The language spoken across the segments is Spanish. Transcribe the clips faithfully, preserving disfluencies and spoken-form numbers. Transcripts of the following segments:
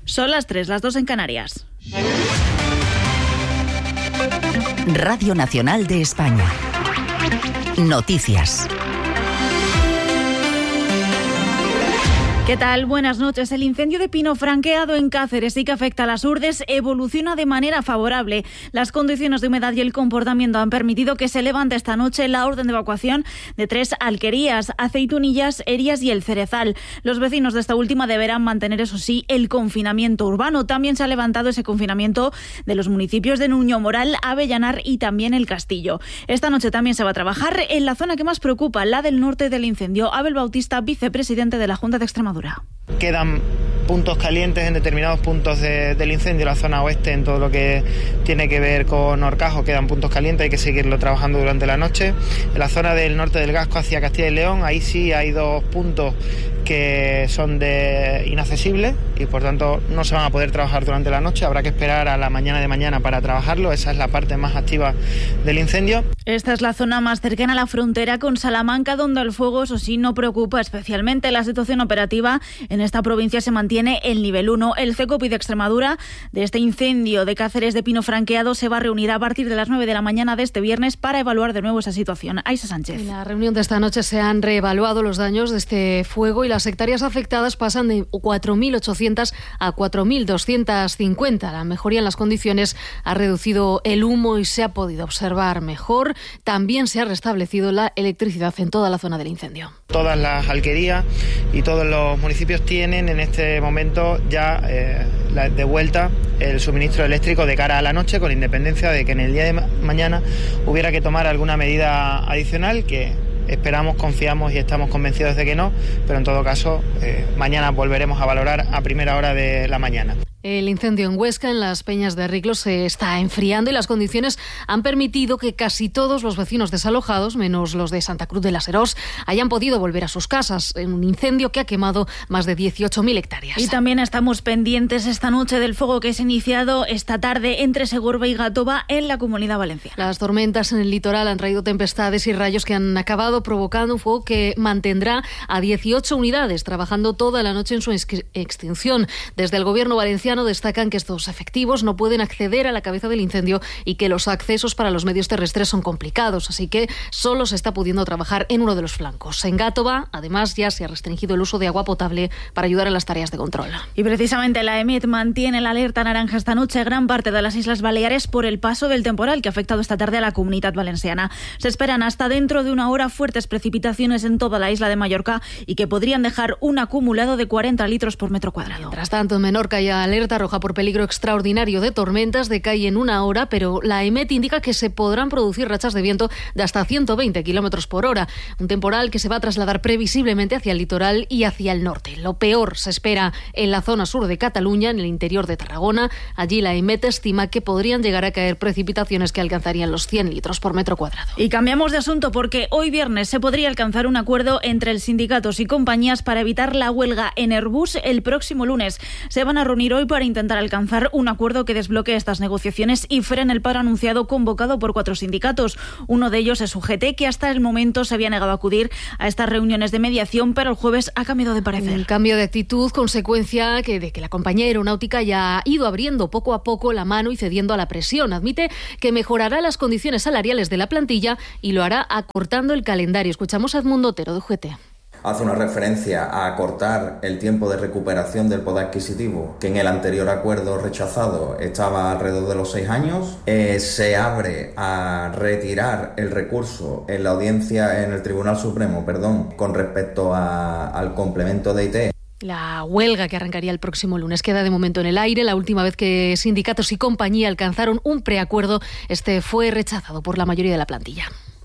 Son las tres, las dos en Canarias. Radio Nacional de España. Noticias. ¿Qué tal? Buenas noches. El incendio de pino franqueado en Cáceres y que afecta a las Urdes evoluciona de manera favorable. Las condiciones de humedad y el comportamiento han permitido que se levante esta noche la orden de evacuación de tres alquerías, Aceitunillas, Erías y El Cerezal. Los vecinos de esta última deberán mantener, eso sí, el confinamiento urbano. También se ha levantado ese confinamiento de los municipios de Nuño Moral, Avellanar y también El Castillo. Esta noche también se va a trabajar en la zona que más preocupa, la del norte del incendio. Abel Bautista, vicepresidente de la Junta de Extremadura. Quedan puntos calientes en determinados puntos de, del incendio, la zona oeste, en todo lo que tiene que ver con Horcajo, quedan puntos calientes, hay que seguirlo trabajando durante la noche. En la zona del norte del Gasco hacia Castilla y León, ahí sí hay dos puntos que son de inaccesibles y por tanto no se van a poder trabajar durante la noche, habrá que esperar a la mañana de mañana para trabajarlo, esa es la parte más activa del incendio. Esta es la zona más cercana a la frontera con Salamanca, donde el fuego, eso sí, no preocupa especialmente. La situación operativa en esta provincia se mantiene en nivel uno. El CECOPI de Extremadura, de este incendio de Cáceres de pino franqueado, se va a reunir a partir de las nueve de la mañana de este viernes para evaluar de nuevo esa situación. Aisa Sánchez. En la reunión de esta noche se han reevaluado los daños de este fuego y las hectáreas afectadas pasan de cuatro mil ochocientas a cuatro mil doscientas cincuenta. La mejoría en las condiciones ha reducido el humo y se ha podido observar mejor. También se ha restablecido la electricidad en toda la zona del incendio. Todas las alquerías y todos los municipios tienen en este momento ya eh, de vuelta el suministro eléctrico de cara a la noche, con independencia de que en el día de ma- mañana hubiera que tomar alguna medida adicional, que esperamos, confiamos y estamos convencidos de que no, pero en todo caso eh, mañana volveremos a valorar a primera hora de la mañana. El incendio en Huesca, en las Peñas de Riclos, se está enfriando y las condiciones han permitido que casi todos los vecinos desalojados, menos los de Santa Cruz de la Serós, hayan podido volver a sus casas en un incendio que ha quemado más de dieciocho mil hectáreas. Y también estamos pendientes esta noche del fuego que se ha iniciado esta tarde entre Segorbe y Gàtova en la Comunidad Valenciana. Las tormentas en el litoral han traído tempestades y rayos que han acabado provocando un fuego que mantendrá a dieciocho unidades trabajando toda la noche en su ex- extinción. Desde el Gobierno valenciano destacan que estos efectivos no pueden acceder a la cabeza del incendio y que los accesos para los medios terrestres son complicados, así que solo se está pudiendo trabajar en uno de los flancos. En Gàtova, además, ya se ha restringido el uso de agua potable para ayudar en las tareas de control. Y precisamente la EMET mantiene la alerta naranja esta noche a gran parte de las Islas Baleares por el paso del temporal que ha afectado esta tarde a la Comunidad Valenciana. Se esperan hasta dentro de una hora fuertes precipitaciones en toda la isla de Mallorca y que podrían dejar un acumulado de cuarenta litros por metro cuadrado. Mientras tanto, en Menorca hay alerta roja por peligro extraordinario de tormentas de calle en una hora, pero la EMET indica que se podrán producir rachas de viento de hasta ciento veinte kilómetros por hora. Un temporal que se va a trasladar previsiblemente hacia el litoral y hacia el norte. Lo peor se espera en la zona sur de Cataluña, en el interior de Tarragona. Allí la EMET estima que podrían llegar a caer precipitaciones que alcanzarían los cien litros por metro cuadrado. Y cambiamos de asunto porque hoy viernes se podría alcanzar un acuerdo entre el sindicatos y compañías para evitar la huelga en Airbus el próximo lunes. Se van a reunir hoy para intentar alcanzar un acuerdo que desbloquee estas negociaciones y frene el paro anunciado convocado por cuatro sindicatos. Uno de ellos es U G T, que hasta el momento se había negado a acudir a estas reuniones de mediación, pero el jueves ha cambiado de parecer. El cambio de actitud, consecuencia que de que la compañía aeronáutica ya ha ido abriendo poco a poco la mano y cediendo a la presión. Admite que mejorará las condiciones salariales de la plantilla y lo hará acortando el calendario. Escuchamos a Edmundo Otero, de U G T. Hace una referencia a acortar el tiempo de recuperación del poder adquisitivo, que en el anterior acuerdo rechazado estaba alrededor de los seis años. Eh, se abre a retirar el recurso en la audiencia, en el Tribunal Supremo, perdón, con respecto a, al complemento de I T. La huelga que arrancaría el próximo lunes queda de momento en el aire. La última vez que sindicatos y compañía alcanzaron un preacuerdo, este fue rechazado por la mayoría de la plantilla.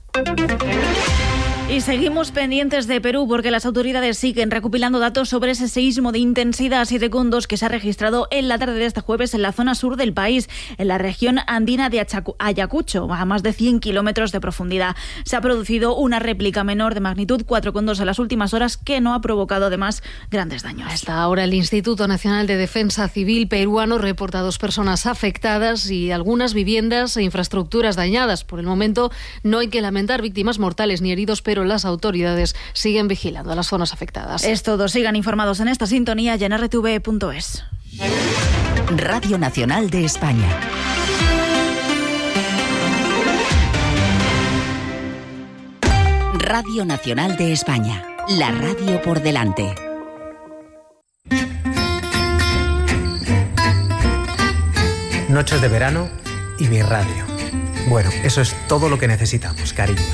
Y seguimos pendientes de Perú porque las autoridades siguen recopilando datos sobre ese seísmo de intensidad siete coma dos que se ha registrado en la tarde de este jueves en la zona sur del país, en la región andina de Achacu- Ayacucho, a más de cien kilómetros de profundidad. Se ha producido una réplica menor de magnitud cuatro coma dos en las últimas horas que no ha provocado además grandes daños. Hasta ahora el Instituto Nacional de Defensa Civil peruano reporta dos personas afectadas y algunas viviendas e infraestructuras dañadas. Por el momento no hay que lamentar víctimas mortales ni heridos, pero las autoridades siguen vigilando las zonas afectadas. Es todo. Sigan informados en esta sintonía y en R T V punto es. Radio Nacional de España. Radio Nacional de España. La radio por delante. Noches de verano y mi radio. Bueno, eso es todo lo que necesitamos, cariño.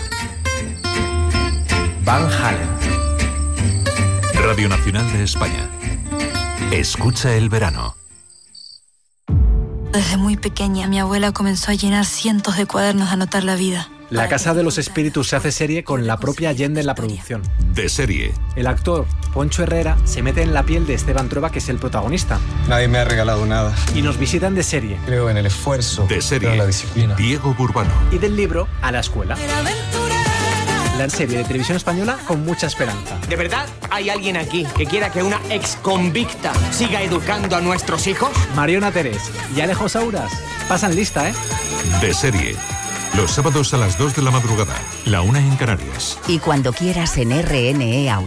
Van Halen. Radio Nacional de España. Escucha el verano. Desde muy pequeña, mi abuela comenzó a llenar cientos de cuadernos de anotar la vida. La Casa de los Espíritus se hace serie con la propia Allende en la producción. De serie. El actor Poncho Herrera se mete en la piel de Esteban Trueba, que es el protagonista. Nadie me ha regalado nada. Y nos visitan de serie. Creo en el esfuerzo. De serie. Creo en la disciplina. Diego Burbano. Y del libro a la escuela. La serie de televisión española con mucha esperanza. ¿De verdad hay alguien aquí que quiera que una exconvicta siga educando a nuestros hijos? Mariona Terés y Alejo Sauras pasan lista, ¿eh? De serie. Los sábados a las dos de la madrugada, la una en Canarias. Y cuando quieras en R N E Audio.